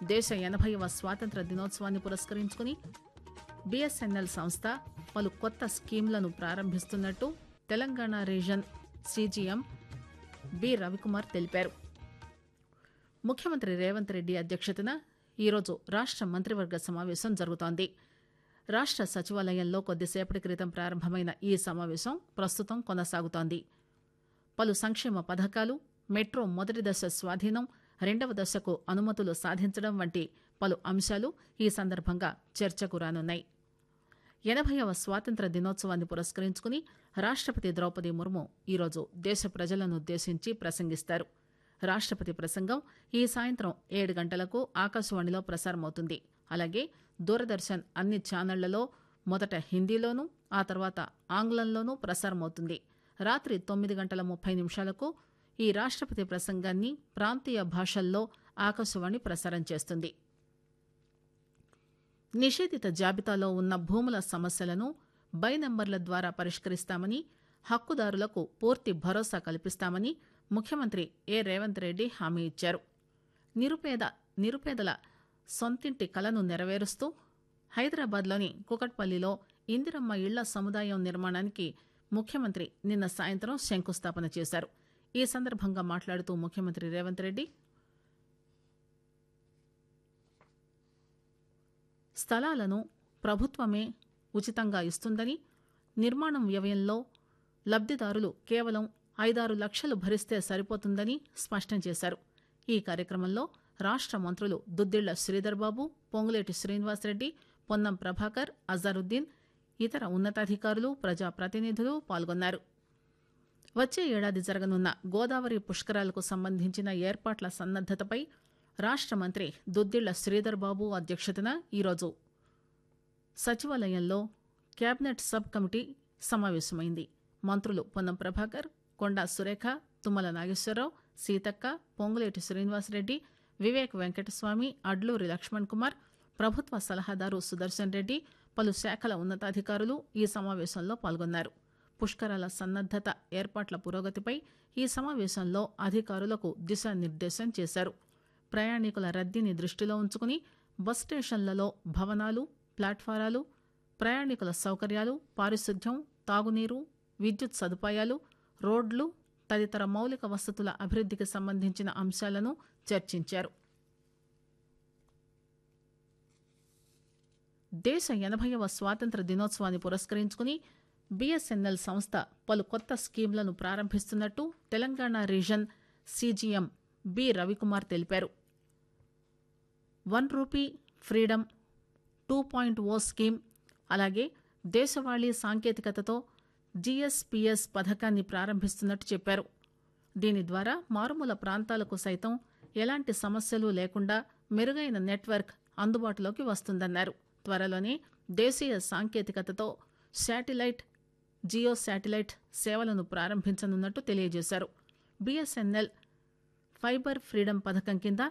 దేశ 80వ స్వాతంత్ర దినోత్సవాన్ని పురస్కరించుకుని బీఎస్ఎన్ఎల్ సంస్థ పలు కొత్త స్కీంలను ప్రారంభిస్తున్నట్టు Telangana reason CGM B Ravikumar తెలిపారు. ముఖ్యమంత్రి రేవంత్ రెడ్డి అధ్యక్షతన ఈరోజు రాష్ట మంత్రివర్గ సమావేశం జరుగుతోంది. రాష్ట సచివాలయంలో కొద్దిసేపటి క్రితం ప్రారంభమైన ఈ సమావేశం ప్రస్తుతం కొనసాగుతోంది. పలు సంక్షేమ పథకాలు, మెట్రో మొదటి దశ స్వాధీనం, రెండవ దశకు అనుమతులు సాధించడం వంటి పలు అంశాలు ఈ సందర్భంగా చర్చకు రానున్నాయి. 80వ స్వాతంత్ర దినోత్సవాన్ని పురస్కరించుకుని రాష్టపతి ద్రౌపది ముర్ము ఈరోజు దేశ ప్రజలనుద్దేశించి ప్రసంగిస్తారు. రాష్టపతి ప్రసంగం ఈ సాయంత్రం 7 గంటలకు ఆకాశవాణిలో ప్రసారమవుతుంది. అలాగే దూరదర్శన్ అన్ని ఛానళ్లలో మొదట హిందీలోనూ ఆ తర్వాత ఆంగ్లంలోనూ ప్రసారమవుతుంది. రాత్రి 9:30 ఈ రాష్టపతి ప్రసంగాన్ని ప్రాంతీయ భాషల్లో ఆకాశవాణి ప్రసారం చేస్తుంది. నిషేధిత జాబితాలో ఉన్న భూముల సమస్యలను బై నంబర్ల ద్వారా పరిష్కరిస్తామని, హక్కుదారులకు పూర్తి భరోసా కల్పిస్తామని ముఖ్యమంత్రి రేవంత్ రెడ్డి హామీ ఇచ్చారు. నిరుపేదల సొంతింటి కలను నెరవేరుస్తూ హైదరాబాద్లోని కుకట్పల్లిలో ఇందిరమ్మ ఇళ్ల సముదాయం నిర్మాణానికి ముఖ్యమంత్రి నిన్న సాయంత్రం శంకుస్థాపన చేశారు. ఈ సందర్భంగా మాట్లాడుతూ ముఖ్యమంత్రి రేవంత్ రెడ్డి స్థలాలను ప్రభుత్వమే ఉచితంగా ఇస్తుందని, నిర్మాణం వ్యయంలో లబ్దిదారులు కేవలం 5-6 లక్షలు భరిస్తే సరిపోతుందని స్పష్టం చేశారు. ఈ కార్యక్రమంలో రాష్ట మంత్రులు దుద్దిళ్ల శ్రీధర్ బాబు, పొంగులేటి శ్రీనివాసరెడ్డి, పొన్నం ప్రభాకర్, అజారుద్దీన్, ఇతర ఉన్నతాధికారులు, ప్రజాప్రతినిధులు పాల్గొన్నారు. వచ్చే ఏడాది జరగనున్న గోదావరి పుష్కరాలకు సంబంధించిన ఏర్పాట్ల సన్నద్దతపై రాష్ట మంత్రి దుద్దిళ్ల శ్రీధర్ బాబు అధ్యక్షతన ఈరోజు సచివాలయంలో కేబినెట్ సబ్ కమిటీ సమావేశమైంది. మంత్రులు పొన్నం ప్రభాకర్, కొండా సురేఖ, తుమ్మల నాగేశ్వరరావు, సీతక్క, పొంగులేటి శ్రీనివాసరెడ్డి, వివేక్ వెంకటస్వామి, అడ్లూరి లక్ష్మణ్ కుమార్, ప్రభుత్వ సలహాదారు సుదర్శన్ రెడ్డి, పలు శాఖల ఉన్నతాధికారులు ఈ సమావేశంలో పాల్గొన్నారు. పుష్కరాల సన్నద్దత ఏర్పాట్ల పురోగతిపై ఈ సమావేశంలో అధికారులకు దిశానిర్దేశం చేశారు. ప్రయాణికుల రద్దీని దృష్టిలో ఉంచుకుని బస్ స్టేషన్లలో భవనాలు, ప్లాట్ఫారాలు, ప్రయాణికుల సౌకర్యాలు, పారిశుద్ధ్యం, తాగునీరు, విద్యుత్ సదుపాయాలు, రోడ్లు తదితర మౌలిక వసతుల అభివృద్ధికి సంబంధించిన అంశాలను చర్చించారు. దేశ 80వ స్వాతంత్ర దినోత్సవాన్ని పురస్కరించుకుని బీఎస్ఎన్ఎల్ సంస్థ పలు కొత్త స్కీంలను ప్రారంభిస్తున్నట్టు Telangana reason CGM B Ravikumar తెలిపారు. 1 రూపీ ఫ్రీడమ్ 2.0 స్కీమ్, అలాగే దేశవాళీ సాంకేతికతతో జీఎస్పీఎస్ పథకాన్ని ప్రారంభిస్తున్నట్టు చెప్పారు. దీని ద్వారా మారుమూల ప్రాంతాలకు సైతం ఎలాంటి సమస్యలు లేకుండా మెరుగైన నెట్వర్క్ అందుబాటులోకి వస్తుందన్నారు. త్వరలోనే దేశీయ సాంకేతికతతో శాటిలైట్, జియో శాటిలైట్ సేవలను ప్రారంభించనున్నట్టు తెలియజేశారు. బీఎస్ఎన్ఎల్ ఫైబర్ ఫ్రీడమ్ పథకం కింద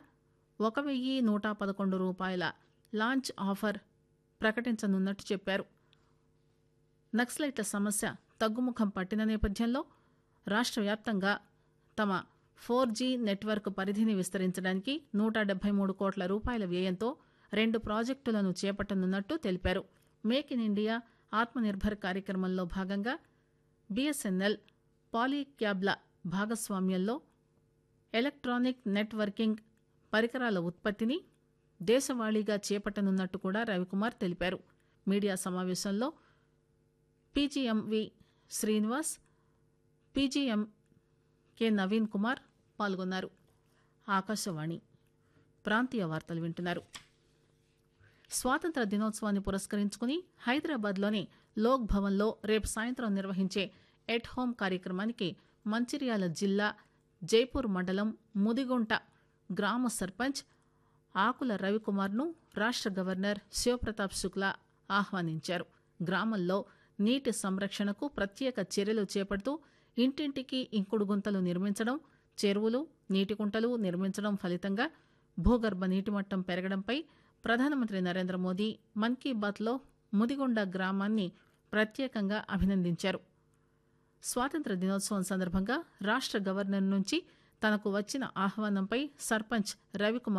1,111 రూపాయల లాంచ్ ఆఫర్ ప్రకటించనున్నట్టు చెప్పారు. నక్సలైట్ల సమస్య తగ్గుముఖం పట్టిన నేపథ్యంలో రాష్ట్ర వ్యాప్తంగా తమ 4G నెట్వర్క్ పరిధిని విస్తరించడానికి 173 కోట్ల రూపాయల వ్యయంతో 2 ప్రాజెక్టులను చేపట్టనున్నట్టు తెలిపారు. మేక్ ఇన్ ఇండియా, ఆత్మనిర్భర్ కార్యక్రమంలో భాగంగా బీఎస్ఎన్ఎల్ పాలీక్యాబ్ల భాగస్వామ్యంలో ఎలక్ట్రానిక్ నెట్వర్కింగ్ పరికరాల ఉత్పత్తిని దేశవాళీగా చేపట్టనున్నట్టు కూడా రవికుమార్ తెలిపారు. మీడియా సమావేశంలో పీజీఎంవి శ్రీనివాస్, పీజీఎం కె నవీన్ కుమార్ పాల్గొన్నారు. ఆకాశవాణి ప్రాంతీయ వార్తలు వింటున్నారు. స్వాతంత్ర దినోత్సవాన్ని పురస్కరించుకుని హైదరాబాద్లోని లోక్ భవన్లో రేపు సాయంత్రం నిర్వహించే ఎట్ హోం కార్యక్రమానికి మంచిర్యాల జిల్లా జైపూర్ మండలం ముదిగుంట గ్రామ సర్పంచ్ ఆకుల రవికుమార్ను రాష్ట్ర గవర్నర్ శివప్రతాప్ శుక్లా ఆహ్వానించారు. గ్రామంలో నీటి సంరక్షణకు ప్రత్యేక చర్యలు చేపడుతూ ఇంటింటికి ఇంకుడు గుంతలు నిర్మించడం, చెరువులు, నీటి కుంటలు నిర్మించడం ఫలితంగా భూగర్భ నీటి మట్టం పెరగడంపై ప్రధానమంత్రి నరేంద్ర మోదీ మన్ కీ బాత్లో ముదిగొండ గ్రామాన్ని ప్రత్యేకంగా అభినందించారు. స్వాతంత్ర దినోత్సవం సందర్భంగా రాష్ట్ర గవర్నర్ నుంచి తనకు వచ్చిన ఆహ్వానంపై సర్పంచ్ రవికుమార్